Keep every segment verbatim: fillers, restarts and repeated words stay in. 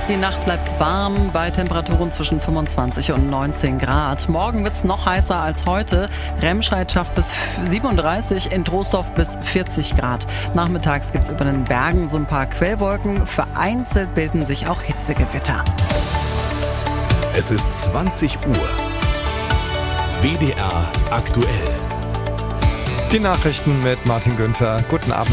Die Nacht bleibt warm bei Temperaturen zwischen fünfundzwanzig und neunzehn Grad. Morgen wird es noch heißer als heute. Remscheid schafft bis siebenunddreißig, in Troisdorf bis vierzig Grad. Nachmittags gibt es über den Bergen so ein paar Quellwolken. Vereinzelt bilden sich auch Hitzegewitter. Es ist zwanzig Uhr. W D R aktuell. Die Nachrichten mit Martin Günther. Guten Abend.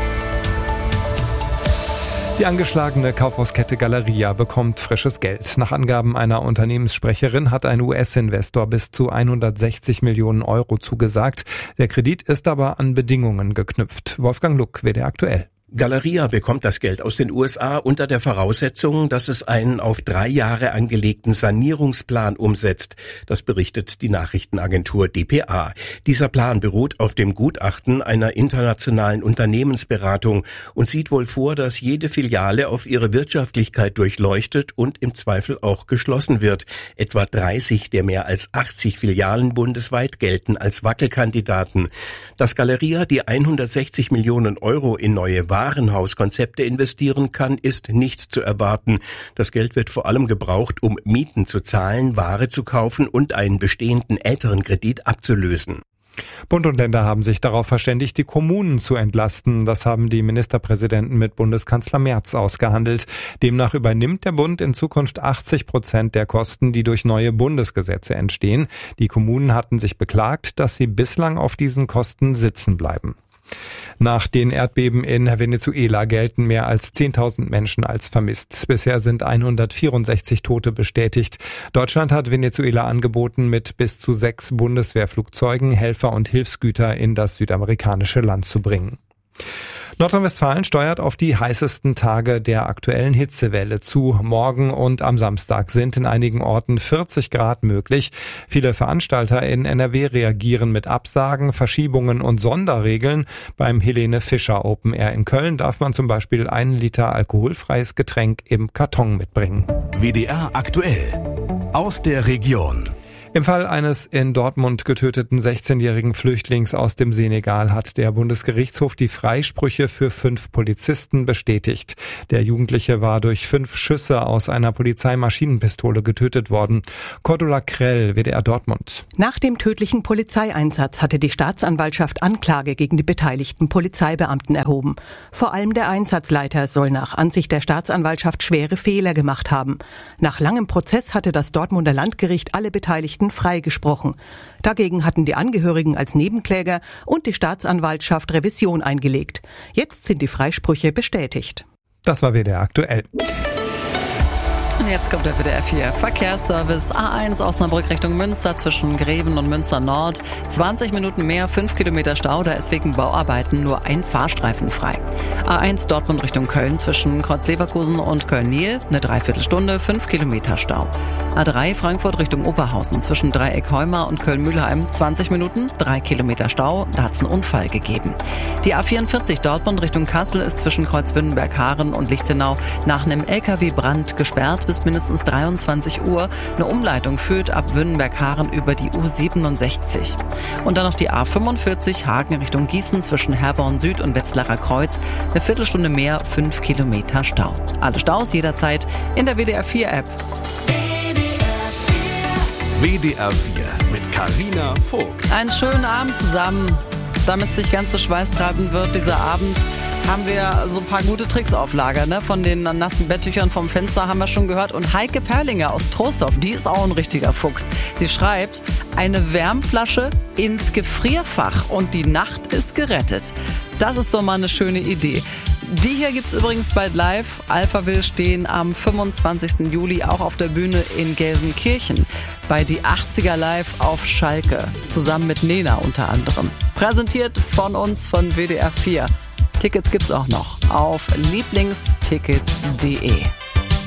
Die angeschlagene Kaufhauskette Galeria bekommt frisches Geld. Nach Angaben einer Unternehmenssprecherin hat ein U S-Investor bis zu hundertsechzig Millionen Euro zugesagt. Der Kredit ist aber an Bedingungen geknüpft. Wolfgang Luck, W D R aktuell. Galeria bekommt das Geld aus den U S A unter der Voraussetzung, dass es einen auf drei Jahre angelegten Sanierungsplan umsetzt. Das berichtet die Nachrichtenagentur D P A. Dieser Plan beruht auf dem Gutachten einer internationalen Unternehmensberatung und sieht wohl vor, dass jede Filiale auf ihre Wirtschaftlichkeit durchleuchtet und im Zweifel auch geschlossen wird. Etwa dreißig der mehr als achtzig Filialen bundesweit gelten als Wackelkandidaten. Dass Galeria die hundertsechzig Millionen Euro in neue Warenhauskonzepte investieren kann, ist nicht zu erwarten. Das Geld wird vor allem gebraucht, um Mieten zu zahlen, Ware zu kaufen und einen bestehenden älteren Kredit abzulösen. Bund und Länder haben sich darauf verständigt, die Kommunen zu entlasten. Das haben die Ministerpräsidenten mit Bundeskanzler Merz ausgehandelt. Demnach übernimmt der Bund in Zukunft achtzig Prozent der Kosten, die durch neue Bundesgesetze entstehen. Die Kommunen hatten sich beklagt, dass sie bislang auf diesen Kosten sitzen bleiben. Nach den Erdbeben in Venezuela gelten mehr als zehntausend Menschen als vermisst. Bisher sind hundertvierundsechzig Tote bestätigt. Deutschland hat Venezuela angeboten, mit bis zu sechs Bundeswehrflugzeugen Helfer und Hilfsgüter in das südamerikanische Land zu bringen. Nordrhein-Westfalen steuert auf die heißesten Tage der aktuellen Hitzewelle zu. Morgen und am Samstag sind in einigen Orten vierzig Grad möglich. Viele Veranstalter in N R W reagieren mit Absagen, Verschiebungen und Sonderregeln. Beim Helene Fischer Open Air in Köln darf man zum Beispiel einen Liter alkoholfreies Getränk im Karton mitbringen. W D R aktuell. Aus der Region. Im Fall eines in Dortmund getöteten sechzehnjährigen Flüchtlings aus dem Senegal hat der Bundesgerichtshof die Freisprüche für fünf Polizisten bestätigt. Der Jugendliche war durch fünf Schüsse aus einer Polizeimaschinenpistole getötet worden. Cordula Krell, W D R Dortmund. Nach dem tödlichen Polizeieinsatz hatte die Staatsanwaltschaft Anklage gegen die beteiligten Polizeibeamten erhoben. Vor allem der Einsatzleiter soll nach Ansicht der Staatsanwaltschaft schwere Fehler gemacht haben. Nach langem Prozess hatte das Dortmunder Landgericht alle Beteiligten freigesprochen. Dagegen hatten die Angehörigen als Nebenkläger und die Staatsanwaltschaft Revision eingelegt. Jetzt sind die Freisprüche bestätigt. Das war W D R aktuell. Und jetzt kommt der W D R vier Verkehrsservice. A eins Osnabrück Richtung Münster zwischen Greven und Münster Nord. zwanzig Minuten mehr, fünf Kilometer Stau. Da ist wegen Bauarbeiten nur ein Fahrstreifen frei. A eins Dortmund Richtung Köln zwischen Kreuz-Leverkusen und Köln-Niel. Eine Dreiviertelstunde, fünf Kilometer Stau. A drei Frankfurt Richtung Oberhausen zwischen Dreieck-Heumar und Köln-Mühlheim. zwanzig Minuten, drei Kilometer Stau. Da hat es einen Unfall gegeben. Die A vierundvierzig Dortmund Richtung Kassel ist zwischen Kreuz-Wünnenberg-Haaren und Lichtenau nach einem L K W-Brand gesperrt bis mindestens dreiundzwanzig Uhr. Eine Umleitung führt ab Wünnenberg-Haaren über die U siebenundsechzig. Und dann noch die A fünfundvierzig Hagen Richtung Gießen zwischen Herborn Süd und Wetzlarer Kreuz. Eine Viertelstunde mehr, fünf Kilometer Stau. Alle Staus jederzeit in der W D R vier App. W D R vier mit Carina Vogt. Einen schönen Abend zusammen. Damit es nicht ganz so schweißtreibend wird, dieser Abend, haben wir so ein paar gute Tricks auf Lager. Ne? Von den nassen Betttüchern vom Fenster haben wir schon gehört. Und Heike Perlinger aus Troisdorf, die ist auch ein richtiger Fuchs. Sie schreibt, eine Wärmflasche ins Gefrierfach und die Nacht ist gerettet. Das ist doch mal eine schöne Idee. Die hier gibt's übrigens bald live. Alphaville stehen am fünfundzwanzigsten Juli auch auf der Bühne in Gelsenkirchen. Bei die achtziger Live auf Schalke. Zusammen mit Nena unter anderem. Präsentiert von uns von W D R vier. Tickets gibt's auch noch auf lieblingstickets punkt de.